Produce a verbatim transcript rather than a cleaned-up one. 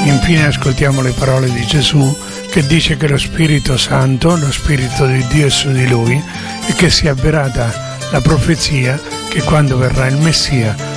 Infine ascoltiamo le parole di Gesù che dice che lo Spirito Santo, lo Spirito di Dio è su di lui e che si è avverata la profezia che quando verrà il Messia